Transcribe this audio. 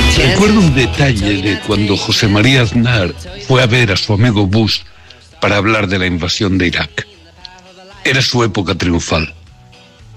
Recuerdo un detalle de cuando José María Aznar fue a ver a su amigo Bush para hablar de la invasión de Irak. Era su época triunfal.